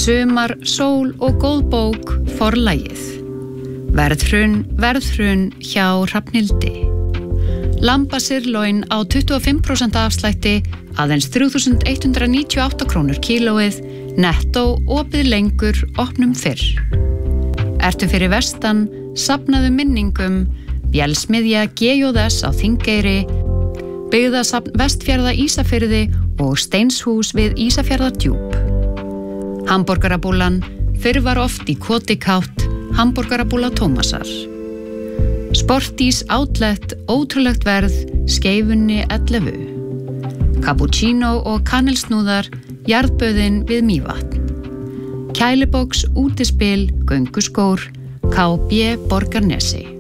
Sumar, sól og góð bók Forlagið. Verðhrun hjá Hrafnhildi. Lambasirloin á 25% afslætti, aðeins 3.198 krónur kílóið, nettó opið lengur, opnum fyrr. Ertu fyrir vestan, safnaðu minningum, Vélsmiðja GJS á Þingeyri, Byggðasafn Vestfjarða Ísafirði og Steinshús við Ísafjarðardjúp. Hamborgarabúlan, fyrr var oft í Kotikátt, Hamborgarabúla Tómasar. Sportís Outlet, ótrúlegt verð, Skeifunni 11. Cappuccino og kanilsnúðar, Jarðböðin við Mývatn. Kælibox, útispil, gönguskór, KB Borgarnesi.